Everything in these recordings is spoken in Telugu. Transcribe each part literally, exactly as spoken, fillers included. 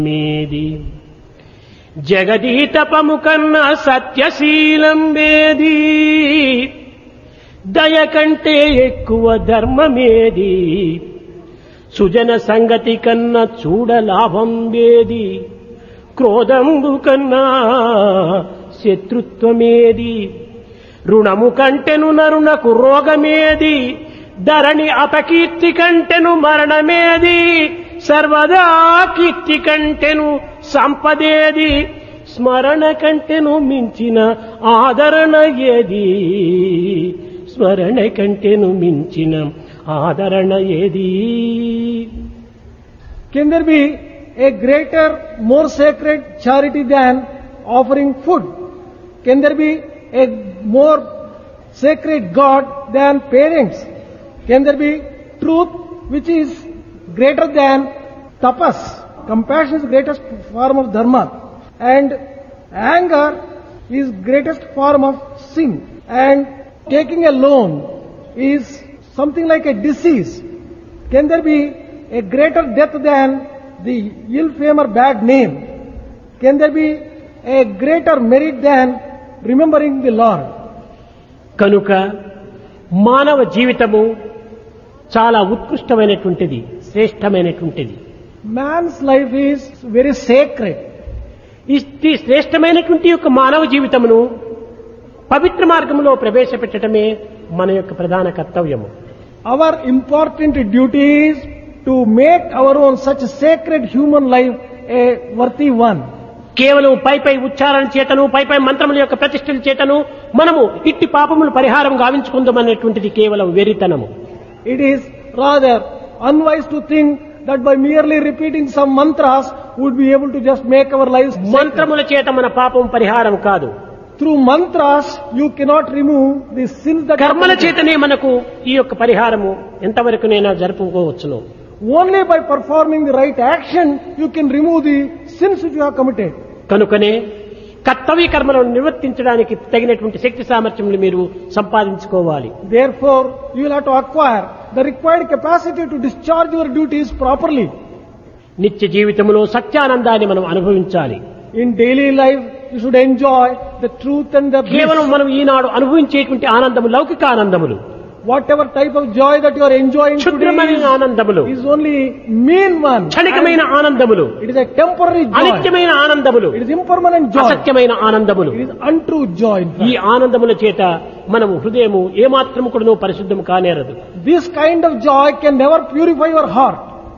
మేది జగదీతపము కన్నా సత్యశీలం వేది, దయ కంటే ఎక్కువ ధర్మమేది, సుజన సంగతి కన్నా చూడలాభం వేది, క్రోధంబు కన్నా శత్రుత్వమేది, రుణము కంటెను నరునకు రోగమేది, ధరణి అపకీర్తి కంటెను మరణమేది, సర్వదా కీర్తి కంటెను సంపదేది, స్మరణ కంటెను మించిన ఆదరణ ఏది, స్మరణ కంటెను మించిన ఆదరణ ఏది. Can there be a greater, more sacred charity than offering food? Can there be a more sacred God than parents? Can there be truth which is greater than tapas? Compassion is the greatest form of dharma, and anger is greatest form of sin, and taking a loan is something like a disease. Can there be a greater death than the ill fame or bad name? Can there be a greater merit than remembering the Lord? కనుక మానవ జీవితము చాలా ఉత్కృష్టమైనటువంటిది, శ్రేష్టమైనటువంటిది. Man's life is very sacred. ఈ శ్రేష్టమైనటువంటి యొక్క మానవ జీవితమును పవిత్ర మార్గంలో ప్రవేశపెట్టడమే మన యొక్క ప్రధాన కర్తవ్యము. Our important duty is to make our own such sacred human life a worthy one. కేవలం పై పై ఉచ్చారణ చేతను, పై పై మంత్రముల యొక్క ప్రతిష్టల చేతను మనము ఇట్టి పాపములు పరిహారం గావించుకుందామనేటువంటిది కేవలం వెరితనము. It is rather unwise to think that by merely repeating some mantras would be able to just make our lives sacred. మంత్రముల చేత మన పాపం పరిహారం కాదు. Through mantras you cannot remove the sins that కర్మల చేతనే మనకు ఈ యొక్క పరిహారము ఎంతవరకునైనా జరుపుకోవచ్చును. Only by performing the right action you can remove the sins which you have committed. కనుకనే కర్తవ్య కర్మలను నిర్వర్తించడానికి తగినటువంటి శక్తి సామర్థ్యములు మీరు సంపాదించుకోవాలి. Therefore you will have to acquire the required capacity to discharge your duties properly. నిత్య జీవితంలో సత్యానందాన్ని మనం అనుభవించాలి. In daily life you should enjoy the truth and the bliss. కేవలం మనం ఈనాడు అనుభవించేటువంటి ఆనందము లౌకిక ఆనందములు. Whatever type of joy that you are enjoying క్షుద్రమైన today ఆనందములు, is only mean one. క్షణికమైన ఆనందములు, It is a temporary joy. అనిత్యమైన ఆనందములు, It is impermanent joy. అసత్యమైన ఆనందములు. It is untrue joy. in fact. ఈ ఆనందముల చేత మనము హృదయము ఏమాత్రము కూడాను పరిశుద్ధము కానేరదు. This kind of joy can never purify your heart.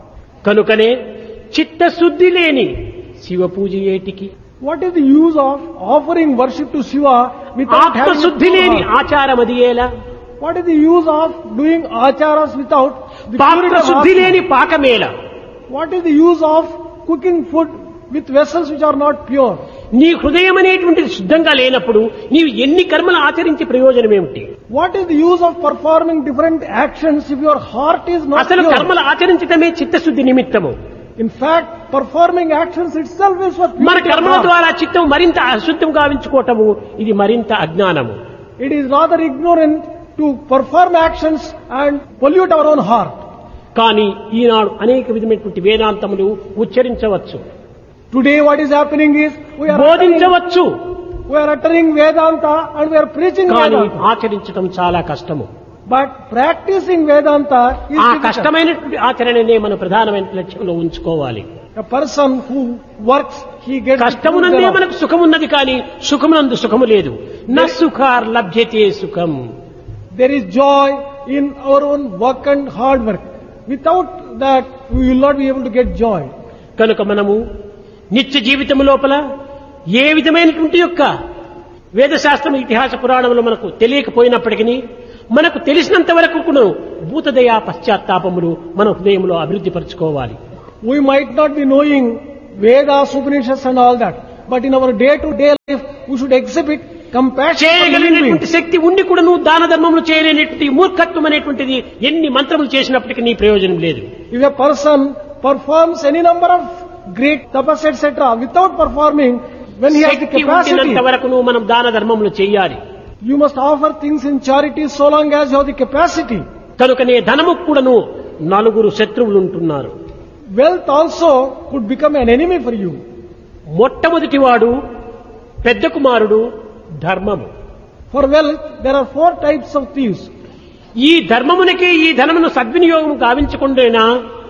కనుకనే చిత్తశుద్ధి లేని శివ పూజ ఏటికి, What is the use of offering worship to Shiva without having a ఆత్మశుద్ధి pure లేని heart? ఆచారం అది ఎలా, What is the use of doing acharas without the purity పాత్ర of శుద్ధి heart? లేని పాకమేల, What is the use of cooking food with vessels which are not pure? నీ హృదయం అనేటువంటిది శుద్ధంగా లేనప్పుడు నీవు ఎన్ని కర్మలు ఆచరించి ప్రయోజనం ఏమిటి? What is the use of performing different actions if your heart is not అసలు pure? కర్మలు ఆచరించటమే చిత్తశుద్ధి నిమిత్తము. In fact, performing actions itself is for మన purity of కర్మల heart. ద్వారా చిత్తం మరింత అశుద్ధం గావించుకోవటము ఇది మరింత అజ్ఞానము. It is rather ignorant to perform actions and pollute our own heart. కానీ ఈనాడు అనేక విధమైనటువంటి వేదాంతములు ఉచ్చరించవచ్చు, Today what is happening is we are uttering, బోధించవచ్చు, we are uttering Vedanta and we are preaching కానీ Vedanta. ఆచరించటం చాలా కష్టము. But practicing Vedanta is ఆ difficult. కష్టమైనటువంటి ఆచరణనే మన ప్రధానమైన లక్ష్యంలో ఉంచుకోవాలి. A person who works, he gets the కష్టమునందే fruits thereof. మనకు సుఖమున్నది, కానీ సుఖమునందు సుఖము లేదు. న సుఖార్ లభ్యతే సుఖం. There is joy in our own work and hard work. Without that, we will not be able to get joy. కనుక మనము నిత్య జీవితం లోపల ఏ విధమైనటువంటి యొక్క వేదశాస్త్రం, ఇతిహాస పురాణములు మనకు తెలియకపోయినప్పటికీ మనకు తెలిసినంత వరకు కూడా భూతదయా పశ్చాత్తాపములు మన హృదయంలో అభివృద్ధి పరచుకోవాలి. We might not be knowing Vedas, Upanishads and all that, but in our day-to-day life, we should exhibit compassion for living చేయగలిగినటువంటి beings. శక్తి ఉండి కూడా నువ్వు దాన ధర్మములు చేయలేనటువంటి మూర్ఖత్వం అనేటువంటిది ఎన్ని మంత్రములు చేసినప్పటికీ నీ ప్రయోజనం లేదు. If a person performs any number of great tapas, et cetera, without performing, when he has the Shakti capacity, ఉండినంత వరకు నువ్వు మనం దాన ధర్మములు చేయాలి. you must offer things in charity so long as you have the capacity. కనుకనే ధనము కూడాను నలుగురు శత్రువులు ఉంటున్నారు. wealth also could become an enemy for you. మొట్టమొదటివాడు పెద్ద కుమారుడు ధర్మము. For wealth, there are four types of thieves. ఈ ధర్మమునకే ఈ ధనమును సద్వినియోగం గావించకుండేనా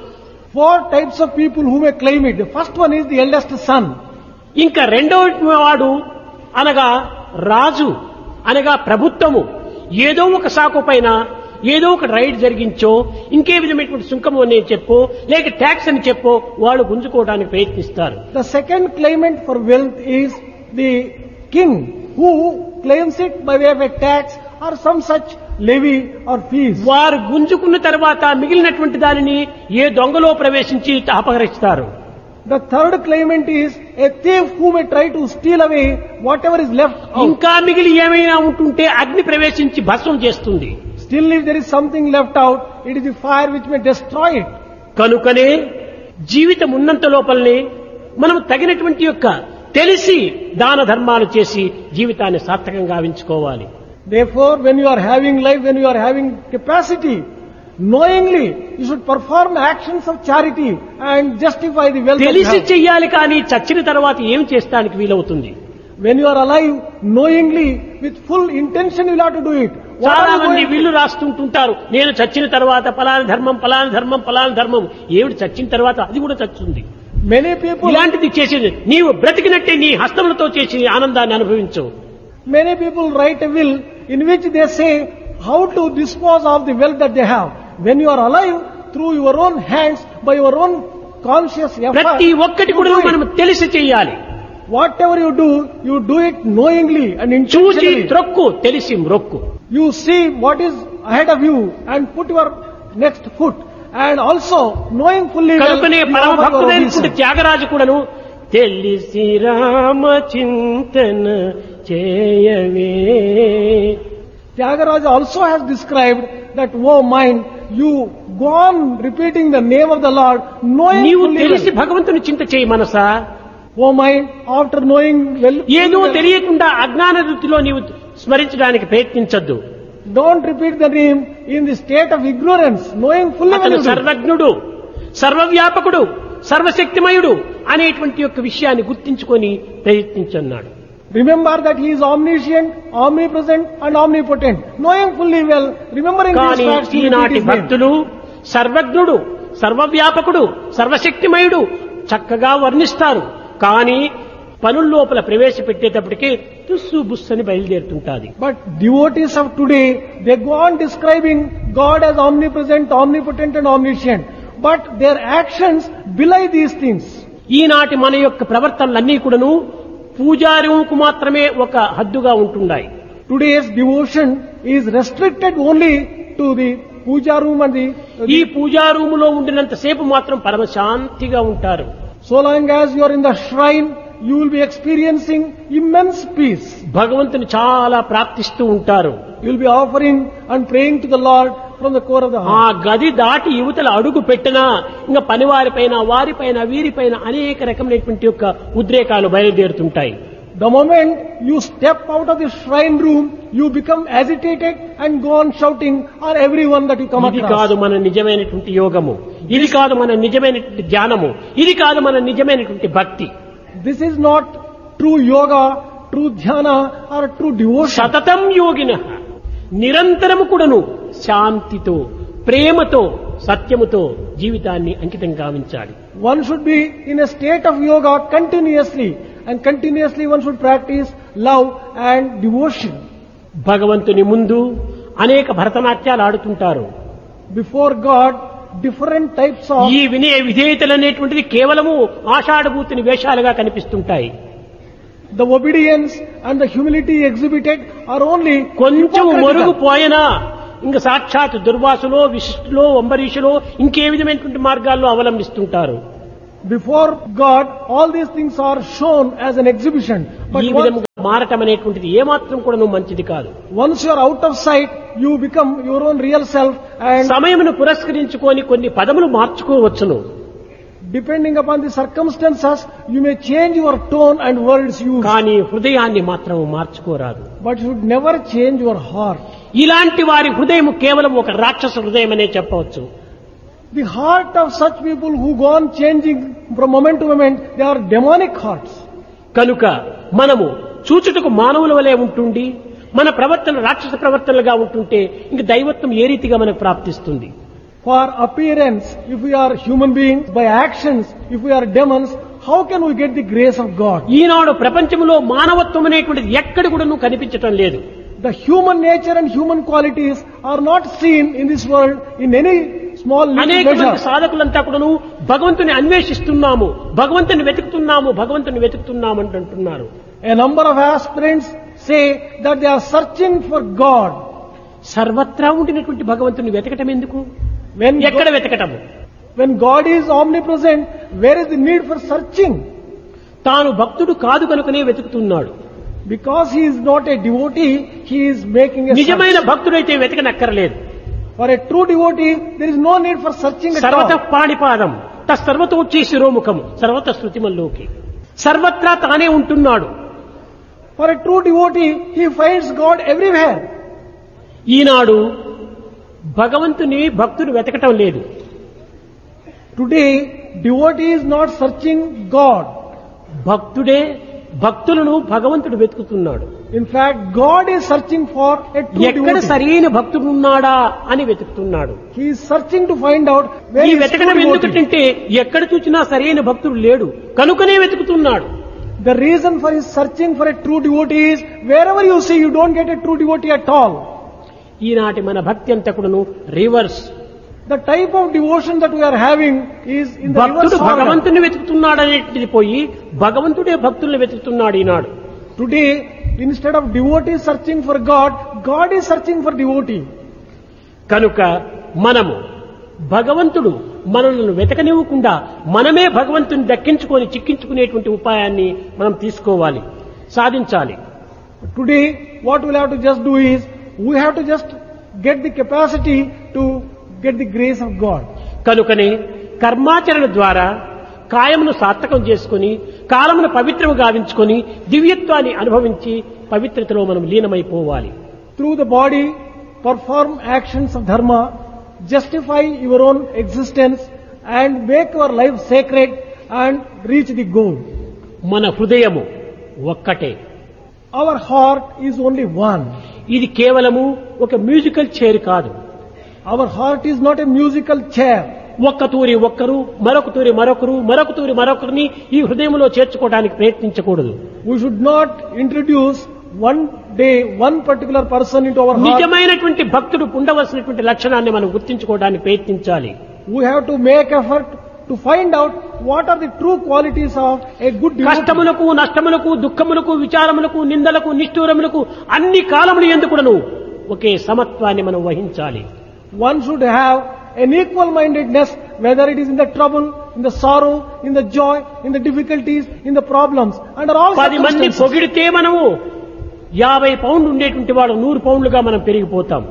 Four types of people who may claim it. The first one is the eldest son. ఇంకా రెండవ వాడు అనగా రాజు అనగా ప్రభుత్వము ఏదో ఒక సాకు పైన ఏదో ఒక రైడ్ జరిగించో ఇంకే విధమైనటువంటి సుంకము అని చెప్పో లేక ట్యాక్స్ అని చెప్పో వాళ్ళు గుంజుకోవడానికి ప్రయత్నిస్తారు. The second claimant for wealth is the king, who claims it by way of a tax or some such levy or fees. వారు గుంజుకున్న తర్వాత మిగిలినటువంటి దానిని ఏ దొంగలో ప్రవేశించి అపహరిస్తారు. The third claimant is a thief who may try to steal away whatever is left out. ఇంకా మిగిలి ఏమైనా ఉంటుంటే అగ్ని ప్రవేశించి భస్మం చేస్తుంది. Still, if there is something left out, it is the fire which may destroy it. కనుకనే జీవితం ఉన్నంత లోపలనే మనం తగినటువంటి యొక్క తెలిసి దాన ధర్మాలు చేసి జీవితాన్ని సార్థకంగా గావించుకోవాలి. Therefore, when you are having life, when you are having capacity, knowingly you should perform actions of charity and justify the wealth that you తెలిసి have. చెయ్యాలి కానీ చచ్చిన తర్వాత ఏం చేస్తానికి వీలవుతుంది. When you are alive, knowingly, with full intention you will have to do it. What చాలా are you మంది going to- వీళ్ళు రాస్తుంటుంటారు నేను చచ్చిన తర్వాత పలానా ధర్మం పలానా ధర్మం పలానా ధర్మం ఏమిటి చచ్చిన తర్వాత అది కూడా చచ్చుంది. Many people, ఇలాంటిది చేసేది నీవు బ్రతికినట్టే నీ హస్తములతో చేసి ఆనందాన్ని అనుభవించు. many people write a will in which they say how to dispose of the wealth that they have. When you are alive, through your own hands, by your own conscious effort, ప్రతి ఒక్కటి you కూడా do it. మనం తెలిసి చెయ్యాలి. Whatever you do, you do it knowingly and చూచి intentionally. త్రొక్కు తెలిసి మ్రొక్కు. You see what is ahead of you and put your next foot. And also, knowing fully well, కనుకనే you పరమ offer your భక్తుడైనటువంటి obeisance. త్యాగరాజు కూడాను తెలిసి రామ చింతన చేయవే. Tyagaraja also has described that, oh mind, you go on repeating the name of the Lord, knowing నీవు fully తెలిసి well. భగవంతుని చింత చేయి మనసా. Oh mind, after knowing well, ఏదో fully well, తెలియకుండా అజ్ఞాన వృత్తిలో నీవు స్మరించడానికి ప్రయత్నించద్దు. don't repeat the name in the state of ignorance, knowing fully well అతను you do. సర్వజ్ఞుడు సర్వవ్యాపకుడు సర్వశక్తిమయుడు అనేటువంటి యొక్క విషయాన్ని గుర్తించుకొని ప్రయత్నించన్నాడు. Remember that he is omniscient, omnipresent and omnipotent. Knowing fully well, remembering these కానీ facts, you repeat ఈనాటి his name. భక్తులు సర్వజ్ఞుడు సర్వవ్యాపకుడు సర్వశక్తిమయుడు చక్కగా వర్ణిస్తారు. కానీ పనుల లోపల ప్రవేశపెట్టేటప్పటికీ తుస్సు బుస్సని బయలుదేరుతుంటాది. But devotees of today, they go on describing God as omnipresent, omnipotent and omniscient. But their actions belie these things. ఈనాటి మన యొక్క ప్రవర్తనలన్నీ కూడాను పూజారుకు మాత్రమే ఒక హద్దుగా ఉంటున్నాయి. Today's devotion is restricted only to the puja room and the... ఈ పూజా రూములో ఉండినంత సేపు మాత్రం పరమశాంతిగా ఉంటారు. So long as you are in the shrine, you will be experiencing immense peace. భగవంతుని చాలా ప్రార్థిస్తూ ఉంటారు. You will be offering and praying to the Lord from the core of the ఆ heart. గది దాటి యువతల అడుగు పెట్టినా ఇంకా పనివారిపైన వారిపైన వీరిపైన అనేక రకమైనటువంటి యొక్క ఉద్రేకాలు బయలుదేరుతుంటాయి. The moment you step out of the shrine room, you become agitated and go on shouting on everyone that you come ఇది across. కాదు మన నిజమైనటువంటి యోగము, ఇది కాదు మన నిజమైనటువంటి ధ్యానము, ఇది కాదు మన నిజమైనటువంటి భక్తి. This is not true yoga, true dhyana or true devotion. సతతం యోగిన నిరంతరము కూడాను శాంతితో ప్రేమతో సత్యముతో జీవితాన్ని అంకితం గావించాలి. One should be in a state of yoga continuously, and continuously one should practice love and devotion. భగవంతుని ముందు అనేక భరతనాట్యాలు ఆడుతుంటారు. Before God, different types of... ఈ వినయ విధేయతలు అనేటువంటిది కేవలము ఆషాఢభూతిని వేషాలుగా కనిపిస్తుంటాయి. The obedience and the humility exhibited are only కొంచెం hypocritical. మొరుగుపోయినా ఇంకా సాక్షాత్ దుర్వాసులో విశిష్టులో అంబరీషులో ఇంకే విధమైనటువంటి మార్గాల్లో అవలంబిస్తుంటారు. Before God, all these things are shown as an exhibition. But ఈ once, విధంగా మారటం అనేటువంటిది ఏమాత్రం కూడా మంచిది కాదు. once you are out of sight, you become your own real self, and సమయమును పురస్కరించుకొని కొన్ని పదములు మార్చుకోవచ్చును. depending upon the circumstances, you may change your tone and words used. కానీ హృదయాన్ని మాత్రం మార్చుకోరాదు. But you should never change your heart. ఇలాంటి వారి హృదయం కేవలం ఒక రాక్షస హృదయం అనే చెప్పవచ్చు. The heart of such people who go on changing from moment to moment, they are demonic hearts. కనుక మనము చూచుటకు మానవుల వలె ఉంటుండి మన ప్రవర్తన రాక్షస ప్రవర్తనలుగా ఉంటుంటే ఇంక దైవత్వం ఏ రీతిగా మనకు ప్రాప్తిస్తుంది? For appearance, if we are human beings, by actions, if we are demons, how can we get the grace of God? ఈనాడు ప్రపంచంలో మానవత్వం అనేటువంటిది ఎక్కడ కూడా కనిపించటం లేదు. The human nature and human qualities are not seen in this world in any small little అనేక మంది measure. సాధకులంతా కూడాను భగవంతుని అన్వేషిస్తున్నాము, భగవంతుని వెతుకుతున్నాము, భగవంతుని వెతుకుతున్నాము అంటున్నారు. A number of aspirants say that they are searching for God. సర్వత్రా ఉండినటువంటి భగవంతుని వెతకటం ఎందుకు? When ఎక్కడ God, వెతకటము? when God is omnipresent, where is the need for searching? తాను భక్తుడు కాదు కనుకనే వెతుకుతున్నాడు. Because he is not a devotee, he is making a నిజమైన search. భక్తుడైతే వెతకనక్కర్లేదు. For a true devotee, there is no need for searching at సర్వత all. పాణిపాదం తస్సర్వతోచ్చి శిరోముఖం సర్వత శృతిమల్లోకి సర్వత్రా తానే ఉంటున్నాడు. For a true devotee, he finds God everywhere. ఈనాడు భగవంతుని భక్తుడు వెతకటం లేదు. Today, devotee is not searching God. భక్తుడే భక్తులను భగవంతుడు వెతుకుతున్నాడు. In fact, God is searching for a true ఎక్కడ devotee. సరైన భక్తుడు ఉన్నాడా అని వెతుకుతున్నాడు. He is searching to find out where ఈ is వెతకడం true devotee. ఎందుకంటే ఎక్కడ చూసినా సరైన భక్తుడు లేడు కనుకనే వెతుకుతున్నాడు. The reason for his searching for a true devotee is wherever you see, you don't get a true devotee at all. ఈనాటి మన భక్తి అంతా కూడాను reverse. The type of devotion that we are having is in the భక్తుడు reverse order. భగవంతుని వెతుకుతున్నాడు అనేటిది పోయి భగవంతుడే భక్తుల్ని వెతుకుతున్నాడు ఈనాడు. Today, instead of devotee searching for God, God is searching for devotee. కనుక మనము భగవంతుడు మనల్ని వెతకనివ్వకుండా మనమే భగవంతుని దక్కించుకొని చిక్కించుకునేటువంటి ఉపాయాన్ని మనం తీసుకోవాలి, సాధించాలి. Today, what we'll have to just do is, we have to just get the capacity to get the grace of God. కనుకనే కర్మాచరణ ద్వారా కాయమును సార్థకం చేసుకుని కాలమును పవిత్రము గావించుకొని దివ్యత్వాన్ని అనుభవించి పవిత్రతలో మనం లీనమైపోవాలి. Through the body, perform actions of dharma, justify your own existence and make your life sacred and reach the goal. మన హృదయము ఒక్కటే. Our heart is only one. ఇది కేవలము ఒక మ్యూజికల్ చైర్ కాదు. Our heart is not a musical chair. ఒక్క తూరి ఒక్కరు, మరొక తూరి మరొకరు, మరొక తూరి మరొకరిని ఈ హృదయంలో చేర్చుకోవడానికి ప్రయత్నించకూడదు. We should not introduce one day one particular person into our heart. నిజమైనటువంటి భక్తుడు ఉండవలసినటువంటి లక్షణాన్ని మనం గుర్తించుకోవడానికి ప్రయత్నించాలి. We have to make effort to find out what are the true qualities of a good devotee. కష్టములకు, నష్టములకు, దుఃఖములకు, విచారములకు, నిందలకు, నిష్ఠూరములకు అన్ని కాలములు ఎందుకును ఒకే సమత్వాన్ని మనం వహించాలి. One should have an equal mindedness, whether it is in the trouble, in the sorrow, in the joy, in the difficulties, in the problems, under all పది మంది circumstances. పొగిడితే మనము యాభై పౌండ్లు ఉండేటువంటి వాడు నూరు పౌండ్లుగా మనం పెరిగిపోతాం.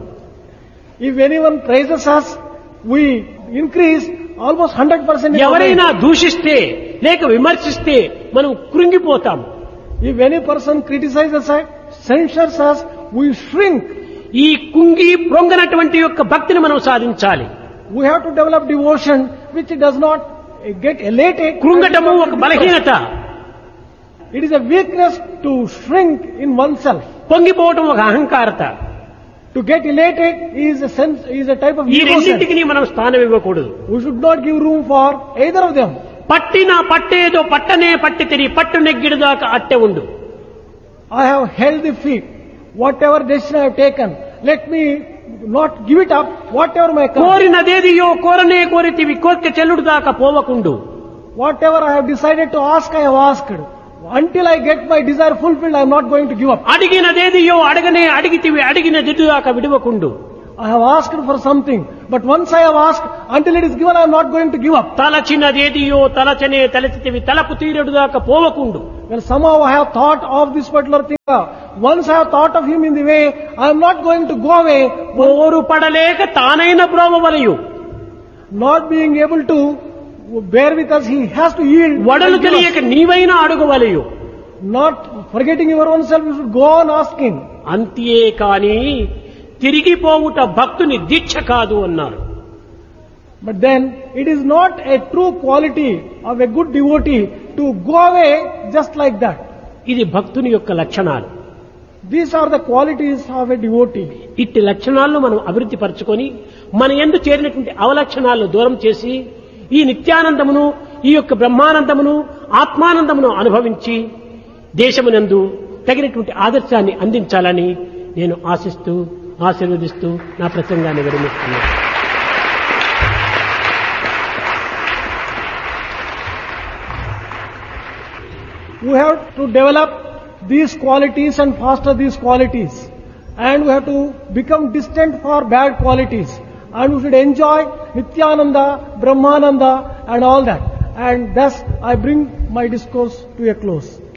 If anyone praises us, we increase almost one hundred percent. ఎవరైనా దూషిస్తే లేక విమర్శిస్తే మనం కృంగిపోతాం. If any person criticizes us, censures us, we shrink. ఈ కుంగి ప్రొంగనటువంటి యొక్క భక్తిని మనం సాధించాలి. We have to develop devotion which does not get elated. కృంగటము ఒక బలహీనత. It is a weakness to shrink in oneself. పొంగిపోవటం ఒక అహంకారత. To get elated is a sense, is a type of ఈ ego sense. రెండింటికి మనం స్థానం ఇవ్వకూడదు. We should not give room for either of them. పట్టిన పట్టేదో పట్టనే పట్టి తిరిగి పట్టు నెగ్గిడు దాకా అట్టె ఉండు. I have held the feet. Whatever decision I have taken, let me not give it up, whatever may come. కోరినదేదియో కోరనే కోరితివి కోరిక చెల్లుడు దాకా పోవకుండు. Whatever I have decided to ask, I have asked. Until I get my desire fulfilled, I am not going to give up. అడిగినదేదియో అడగనే అడిగితివి అడిగిన జిడ్డు దాకా విడవకుండు. I have asked for something, but once I have asked, until it is given, I am not going to give up. తలచినదేదియో తలచనే తలచితివి తలపు తీరుడు దాకా పోవకుండు. Well, somehow I have thought of this particular thing. Once I have thought of him in the way, I am not going to go away, పోరు పడలేక తానైన బ్రోవవలయు. not being able to bear with us, he has to yield. వడలు తెలియక నీవైనా అడుగవలయు. Not forgetting your own self, you should go on asking. అంతే కాని తిరిగిపోవుట భక్తుని దీక్ష కాదు అన్నారు. But then it is not a true quality of a good devotee to go away just like that. ఇది భక్తుని యొక్క లక్షణాలు. These are the qualities of a devotee. ఇట్టి లక్షణాలను మనం అభివృద్ధి పరచుకొని మన యందు చేరినటువంటి అవలక్షణాలను దూరం చేసి ఈ నిత్యానందమును, ఈ యొక్క బ్రహ్మానందమును, ఆత్మానందమును అనుభవించి దేశమునందు తగినటువంటి ఆదర్శాన్ని అందించాలని నేను ఆశిస్తూ ఆశీర్వదిస్తూ నా ప్రసంగాన్ని విరమిస్తున్నాను. We have to develop these qualities and foster these qualities. And we have to become distant for bad qualities. And we should enjoy Nityananda, Brahmananda and all that. And thus I bring my discourse to a close.